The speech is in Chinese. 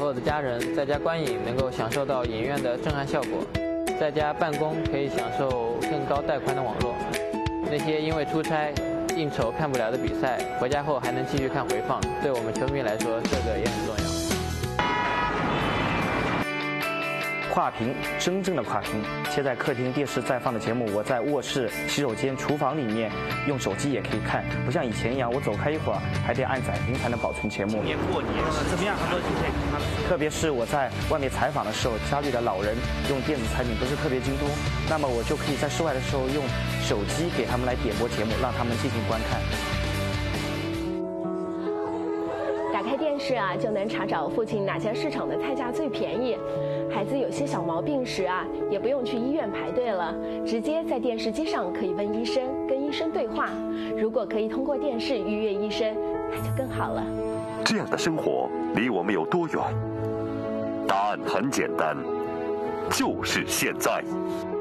络的家人在家观影能够享受到影院的震撼效果，在家办公可以享受更高带宽的网络。那些因为出差、应酬看不了的比赛，回家后还能继续看回放，对我们球迷来说，这个也很重要。 跨屏，真正的跨屏。切在客厅电视在放的节目，我在卧室、洗手间、厨房里面用手机也可以看，不像以前一样，我走开一会儿还得按载屏才能保存节目。 今年过年怎么样？很多亲戚看了。 特别是我在外面采访的时候，家里的老人用电子产品不是特别精通，那么我就可以在室外的时候用手机给他们来点播节目，让他们进行观看。 打开电视啊，就能查找附近哪家市场的菜价最便宜。孩子有些小毛病时啊，也不用去医院排队了，直接在电视机上可以问医生，跟医生对话。如果可以通过电视预约医生，那就更好了。 这样的生活离我们有多远？答案很简单，就是现在。